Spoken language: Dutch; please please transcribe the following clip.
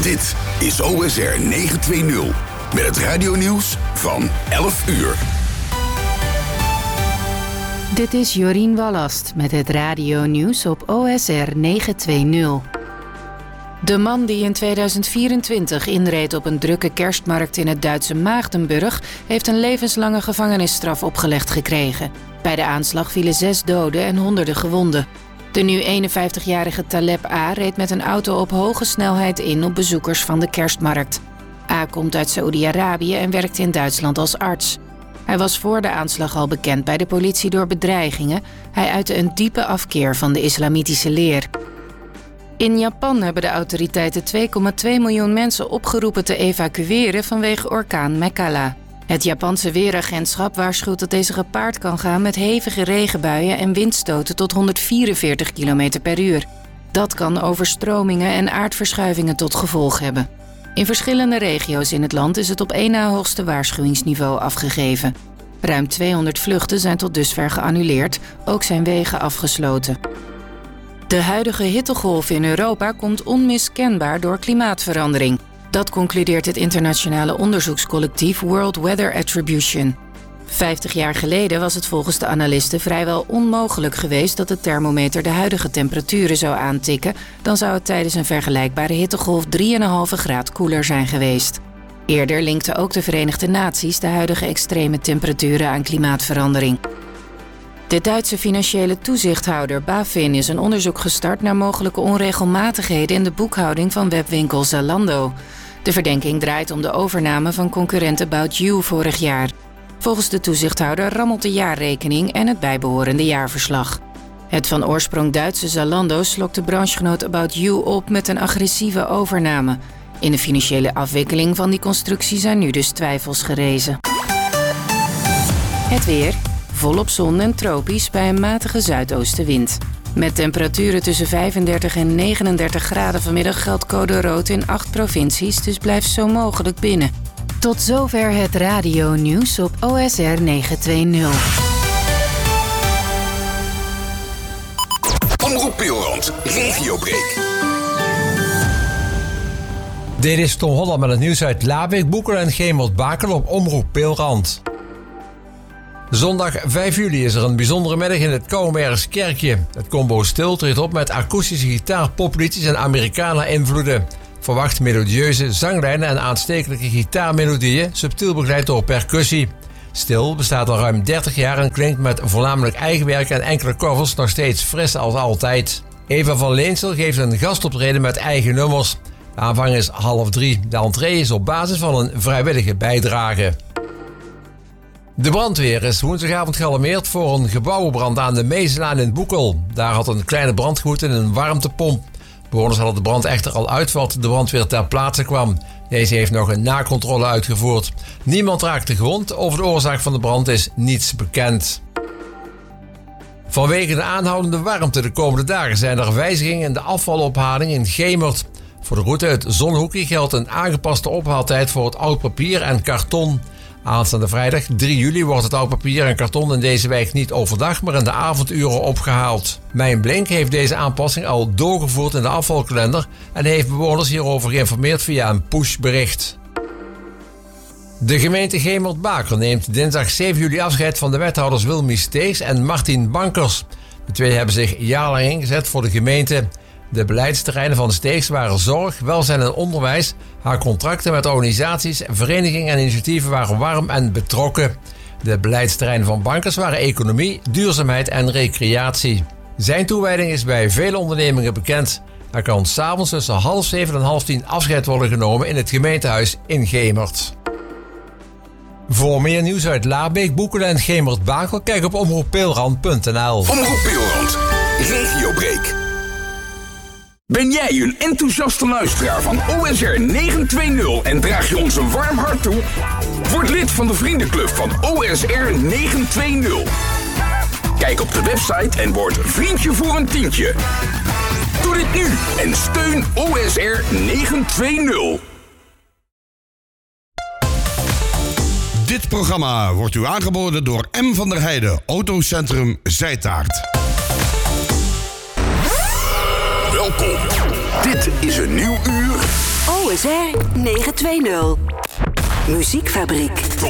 Dit is OSR 920 met het radionieuws van 11 uur. Dit is Jorien Wallast met het radionieuws op OSR 920. De man die in 2024 inreed op een drukke kerstmarkt in het Duitse Maagdenburg heeft een levenslange gevangenisstraf opgelegd gekregen. Bij de aanslag vielen 6 doden en honderden gewonden. De nu 51-jarige Taleb A. reed met een auto op hoge snelheid in op bezoekers van de kerstmarkt. A. komt uit Saoedi-Arabië en werkt in Duitsland als arts. Hij was voor de aanslag al bekend bij de politie door bedreigingen. Hij uitte een diepe afkeer van de islamitische leer. In Japan hebben de autoriteiten 2,2 miljoen mensen opgeroepen te evacueren vanwege orkaan Mekala. Het Japanse weeragentschap waarschuwt dat deze gepaard kan gaan met hevige regenbuien en windstoten tot 144 km per uur. Dat kan overstromingen en aardverschuivingen tot gevolg hebben. In verschillende regio's in het land is het op één na hoogste waarschuwingsniveau afgegeven. Ruim 200 vluchten zijn tot dusver geannuleerd, ook zijn wegen afgesloten. De huidige hittegolf in Europa komt onmiskenbaar door klimaatverandering. Dat concludeert het internationale onderzoekscollectief World Weather Attribution. 50 jaar geleden was het volgens de analisten vrijwel onmogelijk geweest dat de thermometer de huidige temperaturen zou aantikken. Dan zou het tijdens een vergelijkbare hittegolf 3,5 graad koeler zijn geweest. Eerder linkten ook de Verenigde Naties de huidige extreme temperaturen aan klimaatverandering. De Duitse financiële toezichthouder BaFin is een onderzoek gestart naar mogelijke onregelmatigheden in de boekhouding van webwinkel Zalando. De verdenking draait om de overname van concurrent About You vorig jaar. Volgens de toezichthouder rammelt de jaarrekening en het bijbehorende jaarverslag. Het van oorsprong Duitse Zalando slokt de branchegenoot About You op met een agressieve overname. In de financiële afwikkeling van die constructie zijn nu dus twijfels gerezen. Het weer. Volop zon en tropisch bij een matige zuidoostenwind. Met temperaturen tussen 35 en 39 graden vanmiddag geldt code rood in 8 provincies, dus blijf zo mogelijk binnen. Tot zover het radionieuws op OSR 920. Omroep Pilrand, Regiobreak. Dit is Tom Holland met het nieuws uit Labeek, Boekel en Gemert-Bakel op Omroep Pilrand. Zondag 5 juli is er een bijzondere middag in het Kouwenbergskerkje. Het combo Stil treedt op met akoestische gitaar, popliedjes en Americana-invloeden. Verwacht melodieuze zanglijnen en aanstekelijke gitaarmelodieën, subtiel begeleid door percussie. Stil bestaat al ruim 30 jaar en klinkt met voornamelijk eigen werk en enkele covers nog steeds fris als altijd. Eva van Leensel geeft een gastoptreden met eigen nummers. De aanvang is 2:30. De entree is op basis van een vrijwillige bijdrage. De brandweer is woensdagavond gealarmeerd voor een gebouwenbrand aan de Meeselaan in Boekel. Daar had een kleine brand gewoed in een warmtepomp. Bewoners hadden de brand echter al uit voordat de brandweer ter plaatse kwam. Deze heeft nog een nakontrole uitgevoerd. Niemand raakte gewond. Over de oorzaak van de brand is niets bekend. Vanwege de aanhoudende warmte de komende dagen zijn er wijzigingen in de afvalophaling in Gemert. Voor de route uit Zonhoekie geldt een aangepaste ophaaltijd voor het oud papier en karton. Aanstaande vrijdag 3 juli wordt het oud papier en karton in deze wijk niet overdag, maar in de avonduren opgehaald. Mijn Blink heeft deze aanpassing al doorgevoerd in de afvalkalender en heeft bewoners hierover geïnformeerd via een pushbericht. De gemeente Gemert-Bakel neemt dinsdag 7 juli afscheid van de wethouders Wilmy Steegs en Martin Bankers. De twee hebben zich jarenlang ingezet voor de gemeente. De beleidsterreinen van Steegs waren zorg, welzijn en onderwijs. Haar contracten met organisaties, verenigingen en initiatieven waren warm en betrokken. De beleidsterreinen van Bankers waren economie, duurzaamheid en recreatie. Zijn toewijding is bij vele ondernemingen bekend. Er kan 's avonds tussen 6:30 en 9:30 afscheid worden genomen in het gemeentehuis in Gemert. Voor meer nieuws uit Labeek, Boekel en Gemert-Bakel, kijk op omroeppilrand.nl. Omroep Pilrand, Regiobreak. Ben jij een enthousiaste luisteraar van OSR 920 en draag je ons een warm hart toe? Word lid van de vriendenclub van OSR 920. Kijk op de website en word vriendje voor een tientje. Doe dit nu en steun OSR 920. Dit programma wordt u aangeboden door M. van der Heijden, Autocentrum Zijtaart. Welkom. Dit is een nieuw uur OSR 920. Muziekfabriek. Top